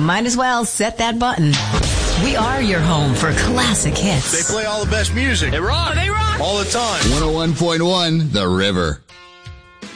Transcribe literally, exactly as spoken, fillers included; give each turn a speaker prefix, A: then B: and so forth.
A: might as well set that button. We are your home for classic hits.
B: They play all the best music.
C: They rock.
A: They rock.
B: All the time.
D: one oh one point one The River.